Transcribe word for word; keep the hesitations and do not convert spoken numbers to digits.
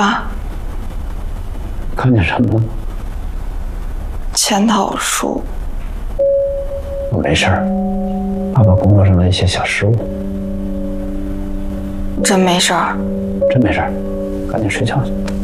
爸， 看见什么了？ 检讨书。 我没事儿，爸爸工作上的一些小失误。 真没事儿？ 真没事儿，赶紧睡觉去。